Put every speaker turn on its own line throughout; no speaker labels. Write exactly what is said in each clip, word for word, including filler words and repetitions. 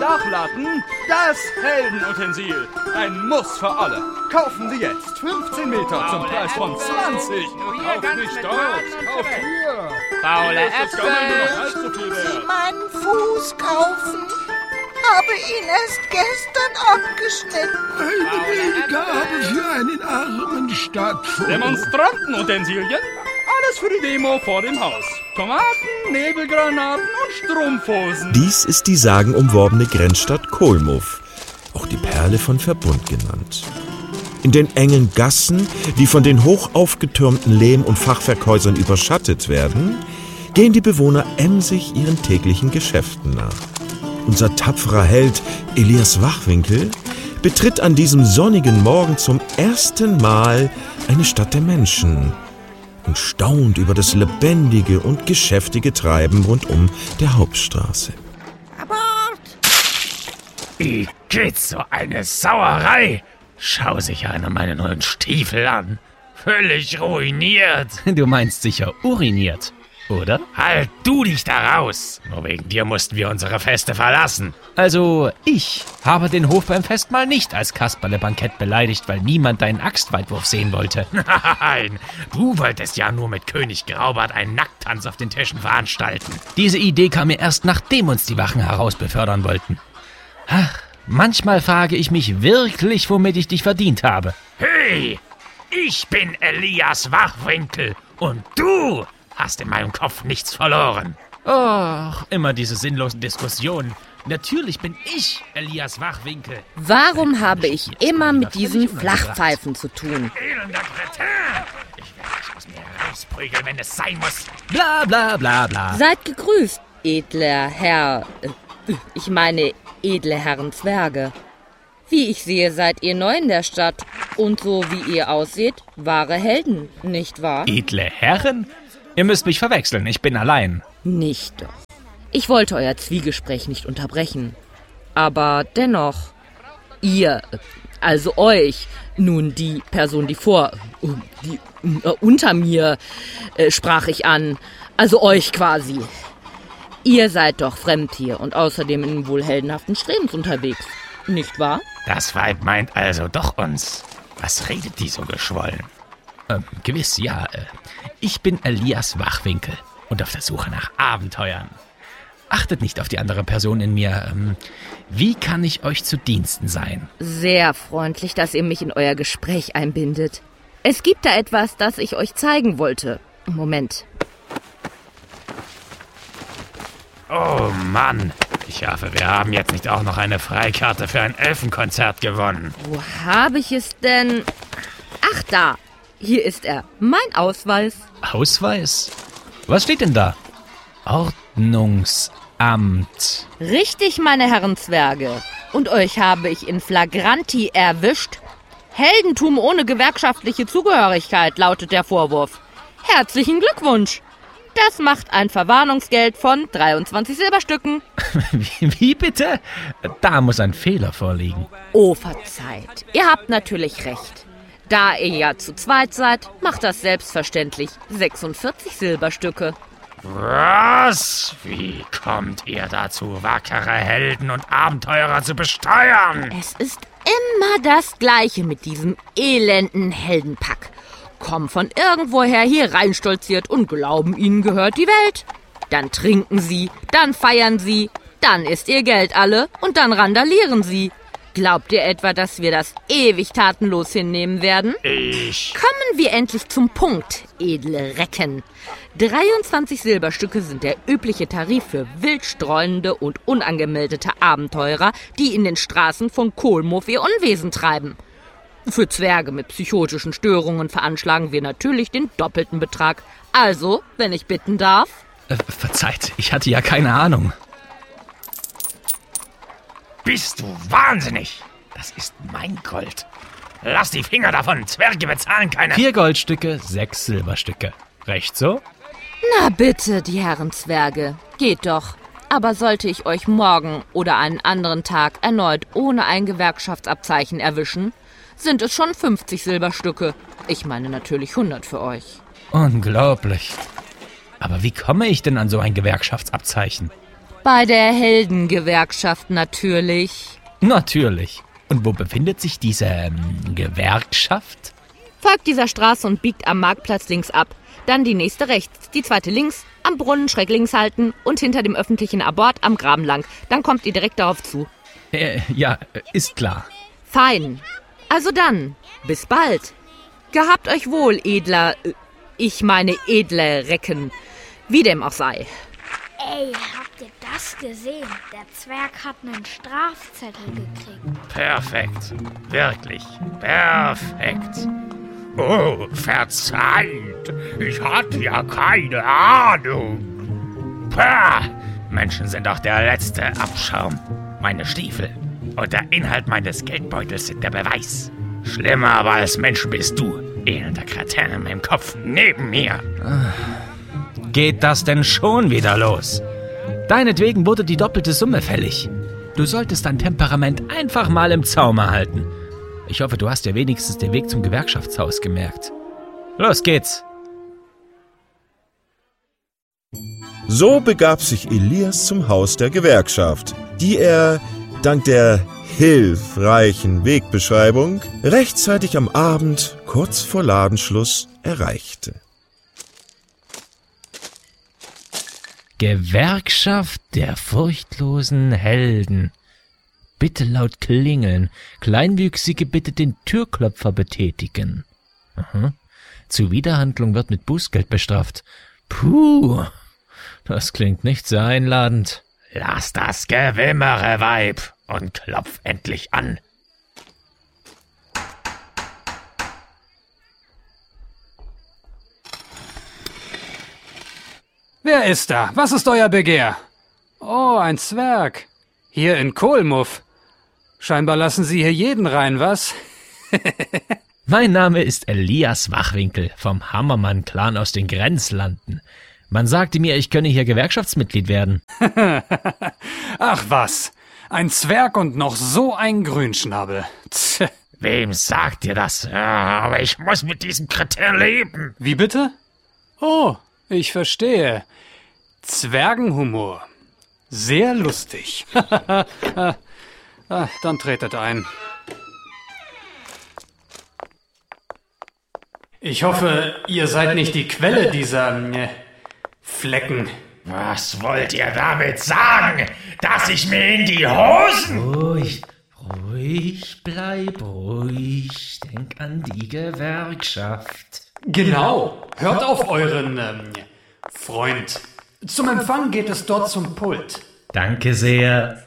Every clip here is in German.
Flachlatten, das Heldenutensil. Ein Muss für alle. Kaufen Sie jetzt fünfzehn Meter zum Preis von zwanzig. Kauft nicht dort, kauft hier.
Faule
Das Gammel nur noch halb so viel
Sie
wert.
meinen Fuß kaufen? Habe ihn erst gestern abgeschnitten.
Eine Gabe für einen armen Stadtvogt.
Demonstrantenutensilien? Alles für die Demo vor dem Haus. Tomaten, Nebelgranaten und Strumpfhosen.
Dies ist die sagenumworbene Grenzstadt Kolmov, auch die Perle von Verbund genannt. In den engen Gassen, die von den hoch aufgetürmten Lehm- und Fachwerkhäusern überschattet werden, gehen die Bewohner emsig ihren täglichen Geschäften nach. Unser tapferer Held Elias Wachwinkel betritt an diesem sonnigen Morgen zum ersten Mal eine Stadt der Menschen und staunt über das lebendige und geschäftige Treiben rundum der Hauptstraße.
Abort!
Wie geht's so eine Sauerei? Schau sich einer meine neuen Stiefel an. Völlig ruiniert.
Du meinst sicher uriniert, oder?
Halt du dich da raus. Nur wegen dir mussten wir unsere Feste verlassen.
Also, ich habe den Hof beim Festmahl nicht als Kasperle-Bankett beleidigt, weil niemand deinen Axtweitwurf sehen wollte.
Nein, du wolltest ja nur mit König Graubart einen Nacktanz auf den Tischen veranstalten.
Diese Idee kam mir erst, nachdem uns die Wachen herausbefördern wollten. Ach, manchmal frage ich mich wirklich, womit ich dich verdient habe.
Hey, ich bin Elias Wachwinkel und du hast in meinem Kopf nichts verloren.
Och, immer diese sinnlosen Diskussionen. Natürlich bin ich Elias Wachwinkel.
Warum habe ich immer mit diesen Flachpfeifen zu tun?
Elender Kretin! Ich werde dich aus mir rausprügeln, wenn es sein muss.
Bla bla bla bla.
Seid gegrüßt, edler Herr... Äh, ich meine, edle Herren Zwerge. Wie ich sehe, seid ihr neu in der Stadt. Und so wie ihr aussieht, wahre Helden, nicht wahr?
Edle Herren? Ihr müsst mich verwechseln, ich bin allein.
Nicht doch. Ich wollte euer Zwiegespräch nicht unterbrechen. Aber dennoch, ihr, also euch, nun die Person, die vor, die äh, unter mir äh, sprach ich an, also euch quasi. Ihr seid doch fremd hier und außerdem in wohl heldenhaften Strebens unterwegs, nicht wahr?
Das Weib meint also doch uns. Was redet die so geschwollen?
Ähm, gewiss, ja. Äh, ich bin Elias Wachwinkel und auf der Suche nach Abenteuern. Achtet nicht auf die andere Person in mir. Ähm, wie kann ich euch zu Diensten sein?
Sehr freundlich, dass ihr mich in euer Gespräch einbindet. Es gibt da etwas, das ich euch zeigen wollte. Moment.
Oh Mann, ich hoffe, wir haben jetzt nicht auch noch eine Freikarte für ein Elfenkonzert gewonnen.
Wo habe ich es denn? Ach da, hier ist er. Mein Ausweis.
Ausweis? Was steht denn da? Ordnungsamt.
Richtig, meine Herren Zwerge. Und euch habe ich in Flagranti erwischt. Heldentum ohne gewerkschaftliche Zugehörigkeit, lautet der Vorwurf. Herzlichen Glückwunsch. Das macht ein Verwarnungsgeld von dreiundzwanzig Silberstücken.
Wie, wie bitte? Da muss ein Fehler vorliegen.
Oh, verzeiht. Ihr habt natürlich recht. Da ihr ja zu zweit seid, macht das selbstverständlich sechsundvierzig Silberstücke.
Was? Wie kommt ihr dazu, wackere Helden und Abenteurer zu besteuern?
Es ist immer das Gleiche mit diesem elenden Heldenpack. Kommen von irgendwoher hier reinstolziert und glauben, ihnen gehört die Welt. Dann trinken sie, dann feiern sie, dann ist ihr Geld alle und dann randalieren sie. Glaubt ihr etwa, dass wir das ewig tatenlos hinnehmen werden?
Ich...
Kommen wir endlich zum Punkt, edle Recken. dreiundzwanzig Silberstücke sind der übliche Tarif für wildstreunende und unangemeldete Abenteurer, die in den Straßen von Kolmov ihr Unwesen treiben. Für Zwerge mit psychotischen Störungen veranschlagen wir natürlich den doppelten Betrag. Also, wenn ich bitten darf...
Äh, verzeiht, ich hatte ja keine Ahnung.
Bist du wahnsinnig? Das ist mein Gold. Lass die Finger davon, Zwerge bezahlen keine...
Vier Goldstücke, sechs Silberstücke. Recht so?
Na bitte, die Herren Zwerge, geht doch. Aber sollte ich euch morgen oder einen anderen Tag erneut ohne ein Gewerkschaftsabzeichen erwischen, sind es schon fünfzig Silberstücke. Ich meine natürlich hundert für euch.
Unglaublich. Aber wie komme ich denn an so ein Gewerkschaftsabzeichen?
Bei der Heldengewerkschaft natürlich.
Natürlich. Und wo befindet sich diese ähm, Gewerkschaft?
Folgt dieser Straße und biegt am Marktplatz links ab. Dann die nächste rechts, die zweite links, am Brunnen schräg links halten und hinter dem öffentlichen Abort am Graben lang. Dann kommt ihr direkt darauf zu.
Äh, ja, ist klar.
Fein. Also dann, bis bald. Gehabt euch wohl, edler, äh, ich meine edle Recken. Wie dem auch sei.
Ey, habt ihr das gesehen? Der Zwerg hat einen Strafzettel gekriegt.
Perfekt. Wirklich. Perfekt. Oh, verzeiht. Ich hatte ja keine Ahnung. Pah, Menschen sind doch der letzte Abschaum. Meine Stiefel und der Inhalt meines Geldbeutels sind der Beweis. Schlimmer aber als Mensch bist du, elender Kretin in meinem Kopf neben mir.
Geht das denn schon wieder los? Deinetwegen wurde die doppelte Summe fällig. Du solltest dein Temperament einfach mal im Zaum halten. Ich hoffe, du hast dir wenigstens den Weg zum Gewerkschaftshaus gemerkt. Los geht's.
So begab sich Elias zum Haus der Gewerkschaft, die er, dank der hilfreichen Wegbeschreibung, rechtzeitig am Abend, kurz vor Ladenschluss, erreichte.
Gewerkschaft der furchtlosen Helden. Bitte laut klingeln. Kleinwüchsige bitte den Türklopfer betätigen. Aha. Zuwiderhandlung wird mit Bußgeld bestraft. Puh, das klingt nicht sehr einladend.
Lass das Gewimmere, Weib, und klopf endlich an.
Wer ist da? Was ist euer Begehr? Oh, ein Zwerg. Hier in Kohlmuff. Scheinbar lassen Sie hier jeden rein, was?
Mein Name ist Elias Wachwinkel vom Hammermann-Clan aus den Grenzlanden. Man sagte mir, ich könne hier Gewerkschaftsmitglied werden.
Ach was, ein Zwerg und noch so ein Grünschnabel. Tch.
Wem sagt ihr das? Ja, aber ich muss mit diesem Kretin leben.
Wie bitte? Oh, ich verstehe. Zwergenhumor. Sehr lustig. ah, dann tretet ein. Ich hoffe, ihr seid nicht die Quelle dieser äh, Flecken.
Was wollt ihr damit sagen? Dass ich mir in die Hosen...
Ruhig, ruhig, bleib ruhig. Denk an die Gewerkschaft.
Genau. Hört auf euren ähm, Freund. Zum Empfang geht es dort zum Pult.
Danke sehr.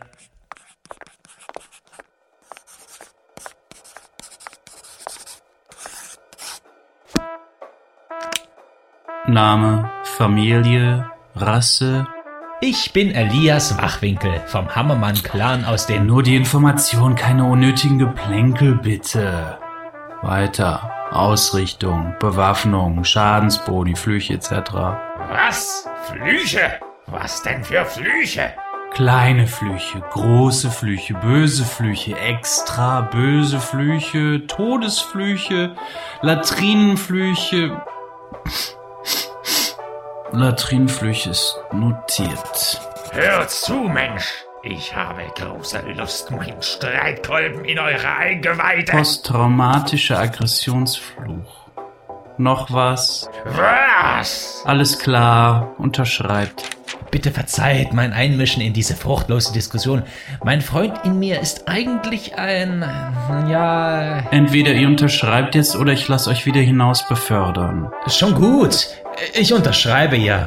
Name, Familie, Rasse.
Ich bin Elias Wachwinkel vom Hammermann-Clan aus den...
Nur die Information, keine unnötigen Geplänkel, bitte. Weiter. Ausrichtung, Bewaffnung, Schadensboni, Flüche et cetera.
Was? Flüche? Was denn für Flüche?
Kleine Flüche, große Flüche, böse Flüche, extra böse Flüche, Todesflüche, Latrinenflüche... Latrinenflüche ist notiert.
Hört zu, Mensch. Ich habe große Lust, meinen Streitkolben in eure Eingeweide...
Posttraumatischer Aggressionsfluch. Noch was?
Was?
Alles klar, unterschreibt.
Bitte verzeiht mein Einmischen in diese fruchtlose Diskussion. Mein Freund in mir ist eigentlich ein... ja...
Entweder ihr unterschreibt jetzt oder ich lasse euch wieder hinaus befördern.
Schon gut. Ich unterschreibe ja.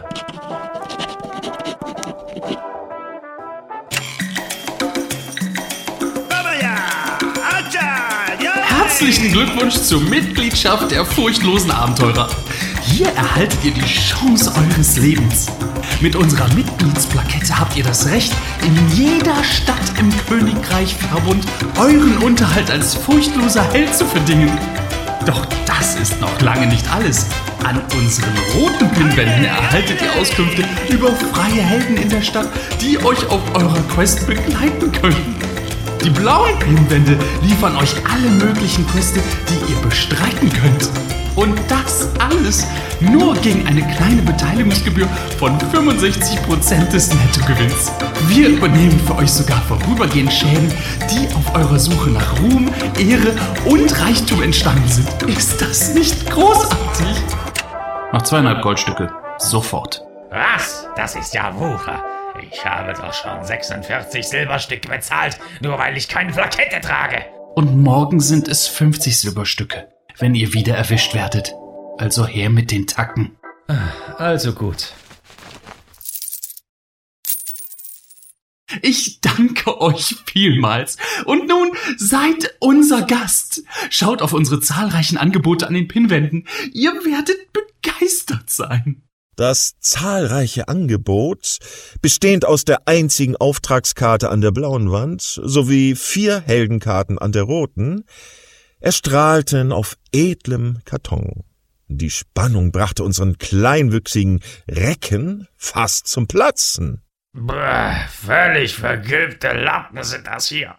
Herzlichen Glückwunsch zur Mitgliedschaft der furchtlosen Abenteurer. Hier erhaltet ihr die Chance eures Lebens. Mit unserer Mitgliedsplakette habt ihr das Recht, in jeder Stadt im Königreich Verbund euren Unterhalt als furchtloser Held zu verdingen. Doch das ist noch lange nicht alles. An unseren roten Pinwänden erhaltet ihr Auskünfte über freie Helden in der Stadt, die euch auf eurer Quest begleiten können. Die blauen Pinwände liefern euch alle möglichen Quests, die ihr bestreiten könnt. Und das alles nur gegen eine kleine Beteiligungsgebühr von fünfundsechzig Prozent des Nettogewinns. Wir übernehmen für euch sogar vorübergehend Schäden, die auf eurer Suche nach Ruhm, Ehre und Reichtum entstanden sind. Ist das nicht großartig?
Noch zweieinhalb Goldstücke. Sofort.
Was? Das ist ja Wucher. Ich habe doch schon sechsundvierzig Silberstücke bezahlt, nur weil ich keine Plakette trage.
Und morgen sind es fünfzig Silberstücke, wenn ihr wieder erwischt werdet. Also her mit den Tacken.
Also gut.
Ich danke euch vielmals. Und nun seid unser Gast. Schaut auf unsere zahlreichen Angebote an den Pinnwänden. Ihr werdet begeistert sein.
Das zahlreiche Angebot, bestehend aus der einzigen Auftragskarte an der blauen Wand sowie vier Heldenkarten an der roten, erstrahlten auf edlem Karton. Die Spannung brachte unseren kleinwüchsigen Recken fast zum Platzen.
Bäh, völlig vergilbte Lappen sind das hier.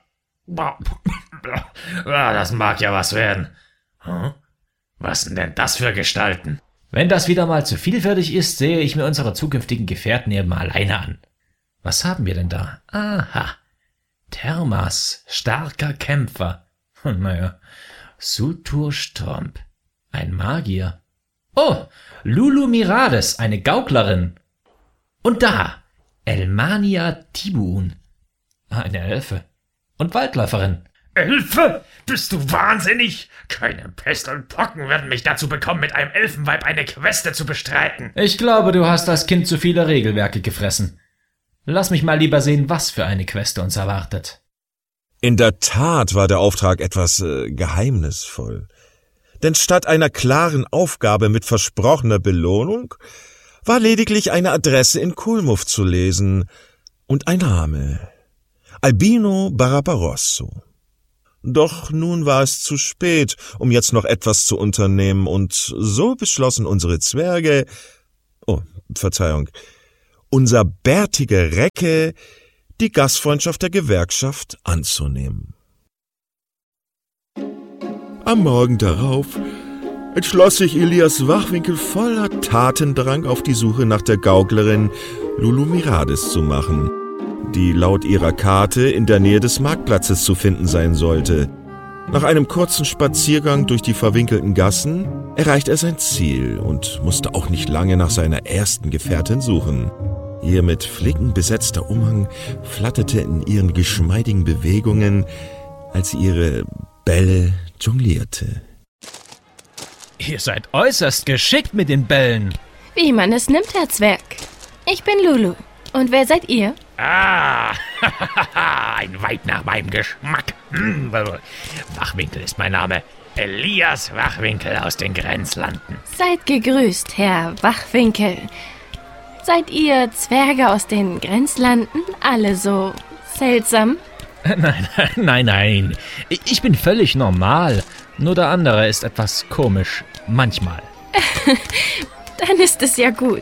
Das mag ja was werden. Hm? Was sind denn das für Gestalten?
Wenn das wieder mal zu vielfältig ist, sehe ich mir unsere zukünftigen Gefährten eben alleine an. Was haben wir denn da? Aha. Thermas, starker Kämpfer. Naja. Sutur Stromp, ein Magier. Oh, Lulu Mirades, eine Gauklerin. Und da, Elmania Tibun, eine Elfe. Und Waldläuferin.
Elfe? Bist du wahnsinnig? Keine Pest und Pocken werden mich dazu bekommen, mit einem Elfenweib eine Queste zu bestreiten.
Ich glaube, du hast als Kind zu viele Regelwerke gefressen. Lass mich mal lieber sehen, was für eine Queste uns erwartet.
In der Tat war der Auftrag etwas äh, geheimnisvoll. Denn statt einer klaren Aufgabe mit versprochener Belohnung war lediglich eine Adresse in Kohlmuff zu lesen und ein Name. Albino Barbarosso. Doch nun war es zu spät, um jetzt noch etwas zu unternehmen, und so beschlossen unsere Zwerge, oh, Verzeihung, unser bärtiger Recke, die Gastfreundschaft der Gewerkschaft anzunehmen. Am Morgen darauf entschloss sich Elias Wachwinkel voller Tatendrang auf die Suche nach der Gauklerin Lulu Mirades zu machen, die laut ihrer Karte in der Nähe des Marktplatzes zu finden sein sollte. Nach einem kurzen Spaziergang durch die verwinkelten Gassen erreicht er sein Ziel und musste auch nicht lange nach seiner ersten Gefährtin suchen. Ihr mit Flicken besetzter Umhang flatterte in ihren geschmeidigen Bewegungen, als sie ihre Bälle jonglierte.
Ihr seid äußerst geschickt mit den Bällen.
Wie man es nimmt, Herr Zwerg. Ich bin Lulu. Und wer seid ihr?
Ah, ein Weib nach meinem Geschmack. Hm, Wachwinkel ist mein Name. Elias Wachwinkel aus den Grenzlanden.
Seid gegrüßt, Herr Wachwinkel. Seid ihr Zwerge aus den Grenzlanden alle so seltsam?
Nein, nein, nein. Ich bin völlig normal. Nur der andere ist etwas komisch. Manchmal.
Dann ist es ja gut.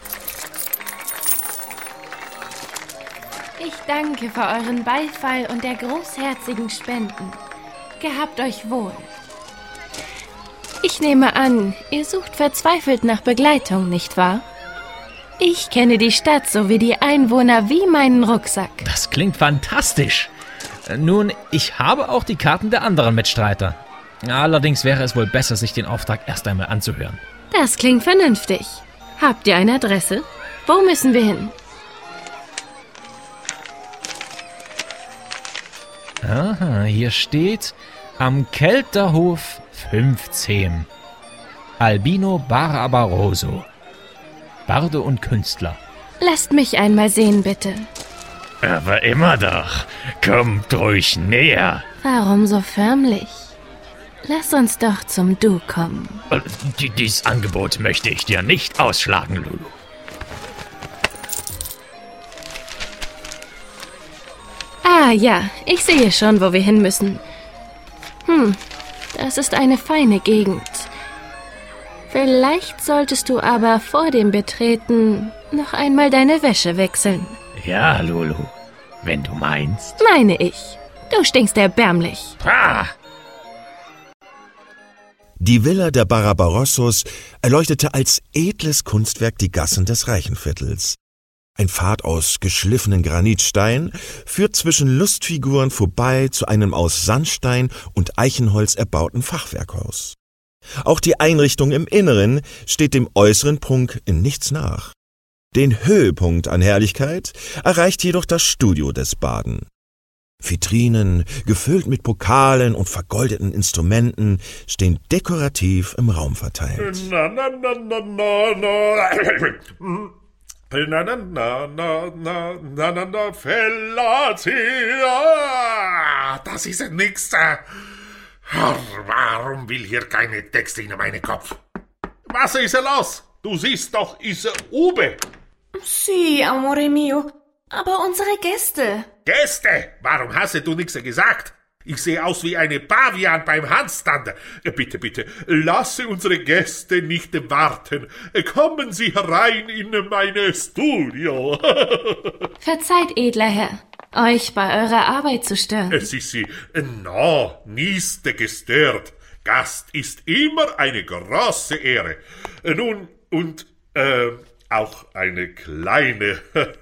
Ich danke für euren Beifall und der großherzigen Spenden. Gehabt euch wohl. Ich nehme an, ihr sucht verzweifelt nach Begleitung, nicht wahr? Ich kenne die Stadt sowie die Einwohner wie meinen Rucksack.
Das klingt fantastisch. Nun, ich habe auch die Karten der anderen Mitstreiter. Allerdings wäre es wohl besser, sich den Auftrag erst einmal anzuhören.
Das klingt vernünftig. Habt ihr eine Adresse? Wo müssen wir hin?
Aha, hier steht am Kelterhof fünfzehn. Albino Barbarosso. Barde und Künstler.
Lasst mich einmal sehen, bitte.
Aber immer doch. Kommt ruhig näher.
Warum so förmlich? Lass uns doch zum Du kommen.
Dieses Angebot möchte ich dir nicht ausschlagen, Lulu.
Ah ja, ich sehe schon, wo wir hin müssen. Hm, das ist eine feine Gegend. Vielleicht solltest du aber vor dem Betreten noch einmal deine Wäsche wechseln.
Ja, Lulu, wenn du meinst.
Meine ich. Du stinkst erbärmlich.
Ah!
Die Villa der Barbarossos erleuchtete als edles Kunstwerk die Gassen des Reichenviertels. Ein Pfad aus geschliffenen Granitstein führt zwischen Lustfiguren vorbei zu einem aus Sandstein und Eichenholz erbauten Fachwerkhaus. Auch die Einrichtung im Inneren steht dem äußeren Prunk in nichts nach. Den Höhepunkt an Herrlichkeit erreicht jedoch das Studio des Baden. Vitrinen, gefüllt mit Pokalen und vergoldeten Instrumenten, stehen dekorativ im Raum verteilt.
Na, na, na, na, na, na. Na, na, na, na, na, na, na, na, Fellatio. Das ist nix. Warum will hier keine Texte in meinen Kopf? Was ist los? Du siehst doch, ist Ube.
Sí, amore mio. Aber unsere Gäste.
Gäste? Warum hast du nichts gesagt? Ich sehe aus wie eine Pavian beim Handstand. Bitte, bitte, lasse unsere Gäste nicht warten. Kommen Sie herein in mein Studio.
Verzeiht, edler Herr, euch bei eurer Arbeit zu stören.
Sie, Sie, no, nicht gestört. Gast ist immer eine große Ehre. Nun, und, äh, auch eine kleine.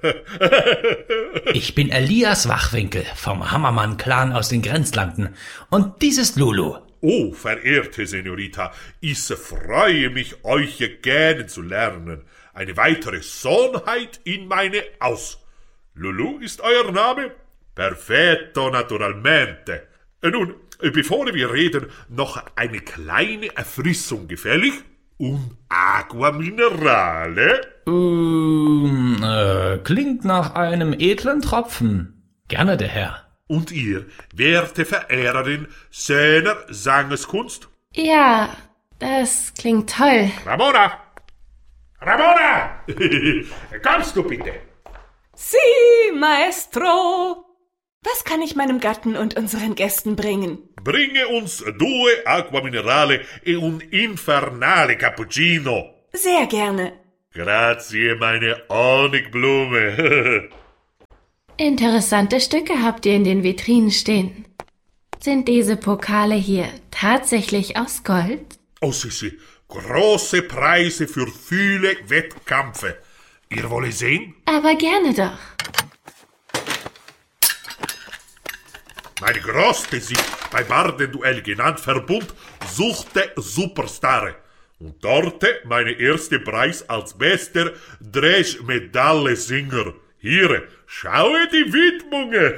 Ich bin Elias Wachwinkel vom Hammermann-Clan aus den Grenzlanden. Und dies ist Lulu.
Oh, verehrte Senorita, ich freue mich, euch kennenzulernen. Eine weitere Sohnheit in meine Haus. Lulu ist euer Name? Perfetto, naturalmente. Nun, bevor wir reden, noch eine kleine Erfrischung gefällig? Un Aqua Minerale?
Um, äh, klingt nach einem edlen Tropfen. Gerne, der Herr.
Und ihr, werte Verehrerin seiner Sangeskunst?
Ja, das klingt toll.
Ramona! Ramona! Kommst du bitte?
Sí, Maestro! Was kann ich meinem Gatten und unseren Gästen bringen?
Bringe uns due Aqua Minerale e un infernale Cappuccino.
Sehr gerne.
Grazie, meine Honigblume.
Interessante Stücke habt ihr in den Vitrinen stehen. Sind diese Pokale hier tatsächlich aus Gold?
Oh, sie, sie. Große Preise für viele Wettkämpfe. Ihr wollt sehen?
Aber gerne doch.
Meine größte Sieg bei Bardenduell genannt Verbund suchte Superstar. Und dort mein erster Preis als bester Dresch-Medaille-Singer. Hier, schaue die Widmungen.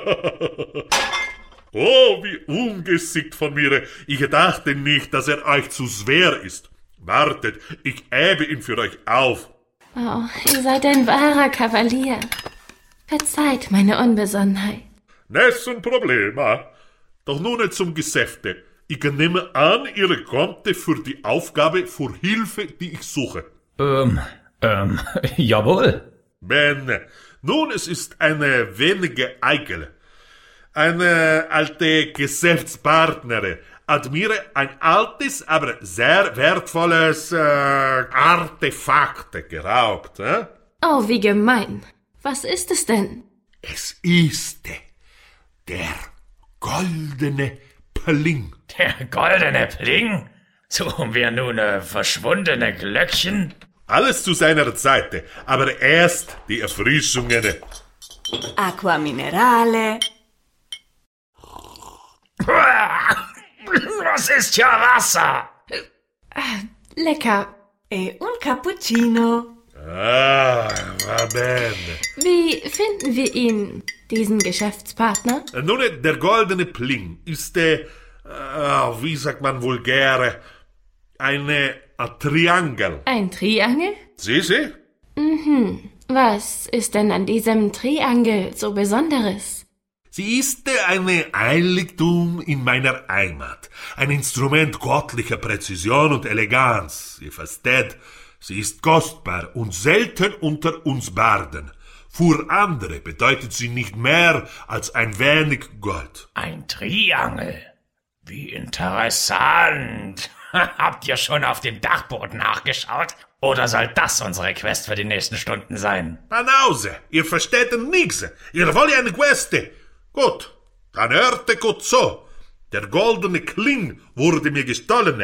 Oh, wie ungeschickt von mir. Ich dachte nicht, dass er euch zu schwer ist. Wartet, ich hebe ihn für euch auf.
Oh, ihr seid ein wahrer Kavalier. Verzeiht meine Unbesonnenheit.
Nessun Problema. Doch nun zum Geschäfte. Ich nehme an, ihr kommt für die Aufgabe für Hilfe, die ich suche.
Ähm, ähm, jawohl.
Bene. Nun, es ist eine wenige Eikel. Eine alte Geschäftspartnerin hat mir ein altes, aber sehr wertvolles äh, Artefakt geraubt. Äh?
Oh, wie gemein. Was ist es denn?
Es ist der goldene Pling.
Der goldene Pling? Suchen wir nun äh, verschwundene Glöckchen?
Alles zu seiner Zeit, aber erst die Erfrischungen.
Aqua Minerale.
Das ist ja Wasser.
Lecker.
E un Cappuccino.
Ah, va bene.
Wie finden wir ihn, diesen Geschäftspartner?
Nun, der goldene Pling ist, äh, wie sagt man vulgär, eine ein Triangel.
Ein Triangel?
Sie, sie?
Mhm. Was ist denn an diesem Triangel so Besonderes?
Sie ist ein Heiligtum in meiner Heimat. Ein Instrument göttlicher Präzision und Eleganz. Ihr versteht, sie ist kostbar und selten unter uns Barden. Für andere bedeutet sie nicht mehr als ein wenig Gold.
Ein Triangel? Wie interessant. Habt ihr schon auf dem Dachboden nachgeschaut? Oder soll das unsere Quest für die nächsten Stunden sein?
Panause, ihr versteht nichts. Ihr wollt eine Quest. Gut, dann hörte gut so. Der goldene Kling wurde mir gestohlen.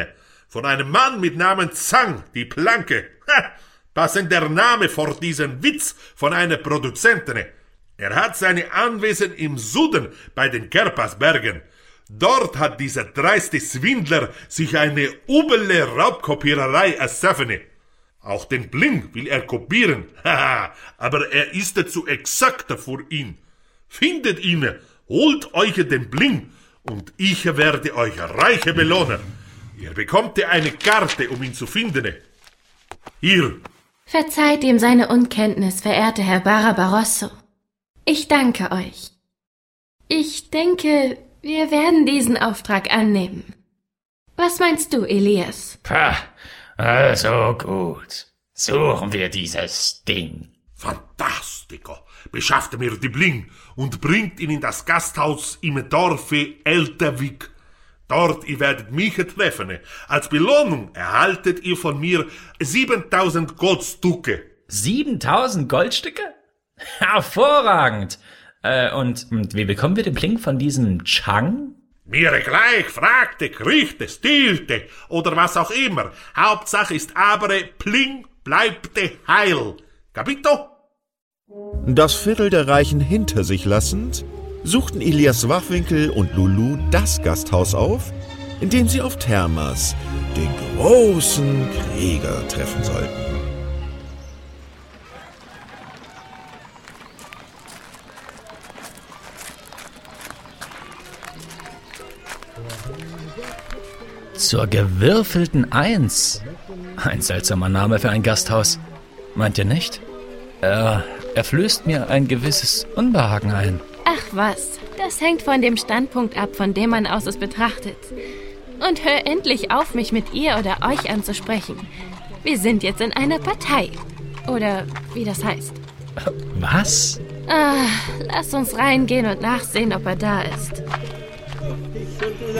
Von einem Mann mit Namen Zhang, die Planke. Ha! Passend der Name vor diesen Witz von einer Produzentin. Er hat seine Anwesen im Süden bei den Kerpasbergen. Dort hat dieser dreiste Swindler sich eine üble Raubkopiererei erschaffen. Auch den Bling will er kopieren, haha, aber er ist zu exakt für ihn. Findet ihn, holt euch den Bling und ich werde euch reiche belohnen. Ihr bekommt eine Karte, um ihn zu finden. Hier.
Verzeiht ihm seine Unkenntnis, verehrter Herr Barbarosso. Ich danke euch. Ich denke, wir werden diesen Auftrag annehmen. Was meinst du, Elias?
Pah, also gut. Suchen wir dieses Ding.
Fantastico. Beschafft mir die Bling und bringt ihn in das Gasthaus im Dorfe Elterwig. Dort ihr werdet mich treffen. Als Belohnung erhaltet ihr von mir siebentausend Goldstücke.
siebentausend Goldstücke? Hervorragend. Äh, und, und wie bekommen wir den Bling von diesem Chang?
Mir gleich, fragte, kriegte, stielte oder was auch immer. Hauptsache ist aber, Bling bleibte heil. Capito?
Das Viertel der Reichen hinter sich lassend, suchten Elias Wachwinkel und Lulu das Gasthaus auf, in dem sie auf Thermas, den großen Krieger, treffen sollten.
Zur gewürfelten Eins. Ein seltsamer Name für ein Gasthaus. Meint ihr nicht? Er, er flößt mir ein gewisses Unbehagen ein.
Ach was, das hängt von dem Standpunkt ab, von dem man aus es betrachtet. Und hör endlich auf, mich mit ihr oder euch anzusprechen. Wir sind jetzt in einer Partei. Oder wie das heißt.
Was?
Ah, lass uns reingehen und nachsehen, ob er da ist.